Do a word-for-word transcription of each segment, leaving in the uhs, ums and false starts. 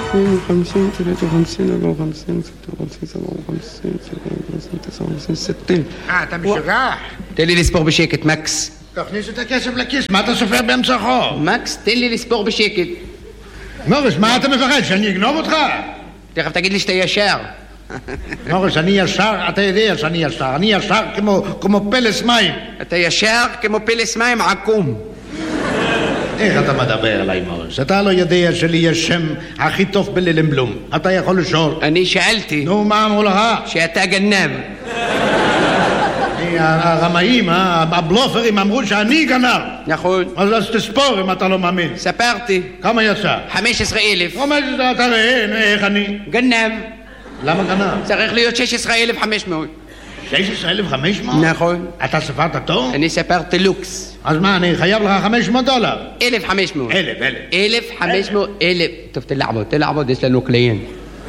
اثنين وخمسين ثلاثة وخمسين أربعة وخمسين ستة وخمسين سبعة وخمسين ثمانية وخمسين تسعة وخمسين ستين. אה, אתה משוגע? תן לי לספור בשקט, מקס. תכניס את הכסף לכיס, מה אתה סופר באמצע החור? מקס, תן לי לספור בשקט. מוריס, מה אתה מפחד, שאני אגנוב אותך? תכף תגיד לי שאתה ישר. מוריס, אני ישר, אתה יודע שאני ישר, אני ישר כמו, כמו פלס מים. אתה ישר כמו פלס מים עקום. איך אתה מדבר עליי, מוריס? אתה לא יודע שלי יש שם הכי טוב בללמבלום. אתה יכול לשאול. אני שאלתי. נו, מה אמרו לך? שאתה גנב. הרמאים, הבלופרים אמרו שאני גנב. נכון. אז תספור אם אתה לא מאמין. ספרתי. כמה יצא? חמש עשרה אלף. חמש עשרה, אתה ראה, איך אני? גנב. למה גנב? צריך להיות שש עשרה אלף וחמש מאות. שש עשרה אלף וחמש מאות? נכון. אתה ספרת טוב? אני ספרתי לוקס. אז מה, אני חייב לך חמש מאות דולר? אלף וחמש מאות. אלף, אלף. אלף וחמש מאות, אלף. טוב, תלעבוד, תלעבוד, יש לנו קליינט.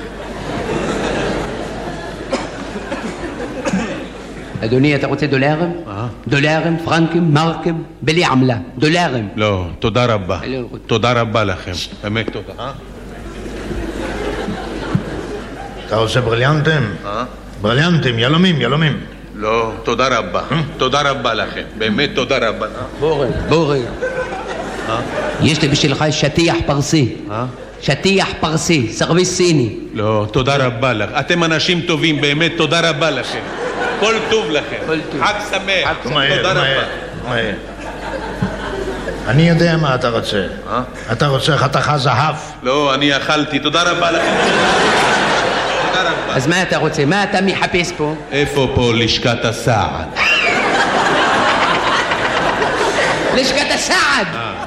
אדוני, אתה רוצה דולרים? דולרים, פרנקים, מרקים, בלי עמלה. דולרים. לא, תודה רבה. תודה רבה לכם. באמת תודה. אתה עושה בריליאנטים? בריליאנטים, ילומים, ילומים. לא, תודה רבה. תודה רבה לכם. באמת תודה רבה. בורג, בורג. יש לי בשבילך שטיח פרסי. שטיח פרסי, סרוויס סיני. לא, תודה רבה לך. אתם אנשים טובים, באמת תודה רבה לכם. כל טוב לכם. חג שמח. תודה רבה. אני יודע מה אתה רוצה. אתה רוצה חתיכה זהב. לא, אני אכלתי. תודה רבה לכם. תודה רבה. אז מה אתה רוצה? מה אתה מחפש פה? איפה פה לשכת הסעד? לשכת הסעד!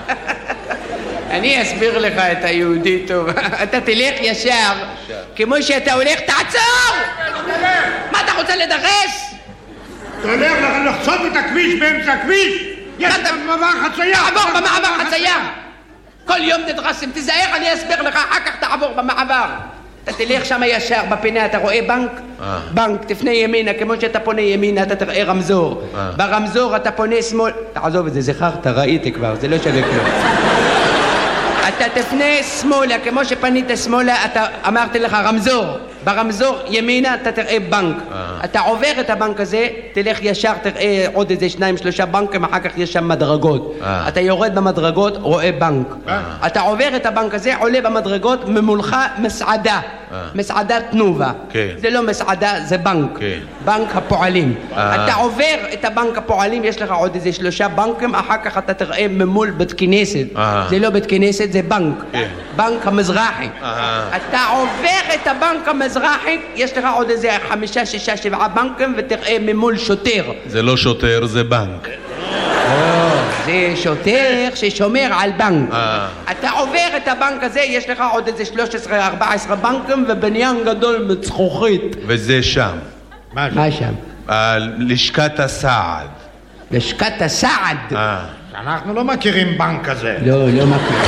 אני אסביר לך את היהודי טוב. אתה תלך ישר, כמו שאתה הולך, תעצור! מה אתה רוצה לדרס? אתה הולך לחצות את הכביש באמצע הכביש? יש במעבר חצייה! תעבור במעבר חצייה! כל יום תדרס, אם תיזהר אני אסביר לך, אחר כך תעבור במעבר. אתה תלך שם ישר בפינה, אתה רואה בנק? בנק, תפנה ימינה, כמו שאתה פונה ימינה אתה תראה רמזור. ברמזור אתה פונה שמאל, תעזוב את זה, זכרת, ראיתי כבר, זה לא שווה כלום. אתה תפנה שמאלה, כמו שפנית שמאלה, אתה אמרתי לך רמזור. ברמזור ימינה אתה תראה בנק. אתה עובר את הבנק הזה, תלך ישר, תראה עוד איזה שניים שלושה בנקים, אחר כך יש שם מדרגות. אתה יורד במדרגות, רואה בנק. אתה עובר את הבנק הזה, עולה במדרגות, ממולך מסעדה. מסעדת תנובה. זה לא מסעדה, זה בנק. בנק הפועלים. אתה עובר את הבנק הפועלים, יש לך עוד איזה שלושה בנקים, אחר כך אתה תראה ממול בית כנסת. זה לא בית כנסת, זה בנק. בנק המזרחי. אתה עובר את הבנק המזרחי, יש לך עוד איזה חמישה, שישה, שבעה בנקים, ותראה ממול שוטר. זה לא שוטר, זה בנק. זה שוטר ששומר על בנק. אתה עובר את הבנק הזה, יש לך עוד איזה שלוש עשרה, ארבע עשרה בנקים, ובניין גדול מצחוכית. וזה שם. מה שם? לשכת הסעד. לשכת הסעד? אנחנו לא מכירים בנק כזה. לא, לא מכירים.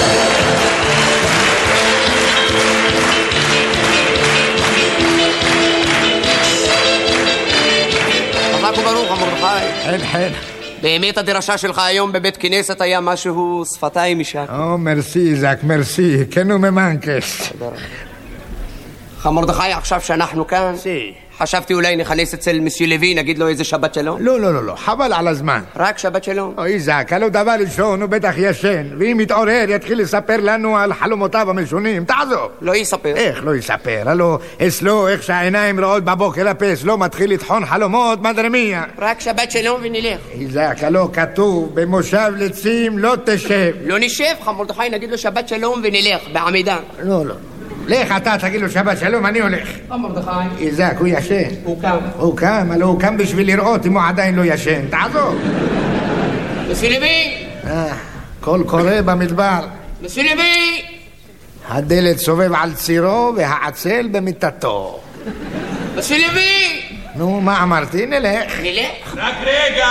חזק וברוך, מרדכי. חן חן. באמת הדרשה שלך היום בבית כנסת היה משהו שפתיים משק. או, מרסי, זק, מרסי. כן וממנקס. מרדכי, עכשיו שאנחנו כאן, סי. חשבתי אולי נכנס אצל מסיו לוי, נגיד לו איזה שבת שלום. לא, לא, לא, לא, חבל על הזמן. רק שבת שלום. אוי זק, הלא דבר ראשון הוא בטח ישן, ואם יתעורר יתחיל לספר לנו על חלומותיו המשונים. תעזוב. לא יספר. איך לא יספר? הלא אצלו איך שהעיניים רואות בבוקר הפס לא מתחיל לטחון חלומות מדרמיה. רק שבת שלום ונלך. אוי זק, הלא כתוב במושב לצים לא תשב. לא נשב, מרדכי, נגיד לו שבת שלום ונלך בעמידה. לא, לא. לך אתה תגיד לו שבת שלום, אני הולך. מרדכי. איזק, הוא ישן. הוא קם. הוא קם, אבל הוא קם בשביל לראות אם הוא עדיין לא ישן. תעזוב. מסיו לוי. אה, קול קורא במדבר. מסיו לוי. הדלת סובב על צירו והעצל במיטתו. מסיו לוי. נו, מה אמרתי? נלך. נלך. רק רגע.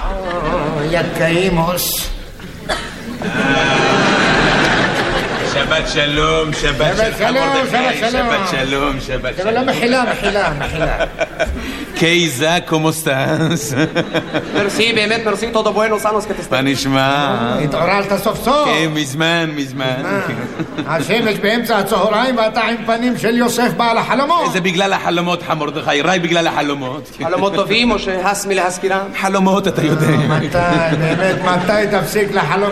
יקאימוס. שבת שלום, שבת שלום, שבת שלום. שבת שלום, שבת שלום. אבל לא מחילה, מחילה, מחילה. קייזה, כמו סטאס? מרסי, באמת מרסי, תודה בואנוס אנוס כתסתכל. מה נשמע? התעוררת סוף סוף. כן, מזמן, מזמן. השמש באמצע הצהריים ואתה עם פנים של יוסף בעל החלומות. זה בגלל החלומות, מרדכי, רק בגלל החלומות. חלומות טובים או שהס מלהזכירם? חלומות, אתה יודע. מתי, באמת, מתי תפסיק לחלום